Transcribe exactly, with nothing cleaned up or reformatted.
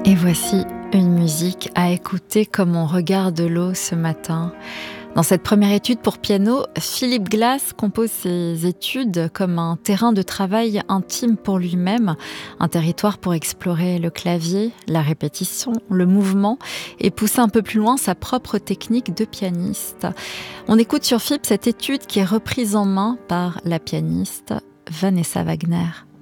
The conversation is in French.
Et voici une musique à écouter comme on regarde l'eau ce matin. Dans cette première étude pour piano, Philip Glass compose ses études comme un terrain de travail intime pour lui-même, un territoire pour explorer le clavier, la répétition, le mouvement et pousser un peu plus loin sa propre technique de pianiste. On écoute sur F I P cette étude qui est reprise en main par la pianiste Vanessa Wagner.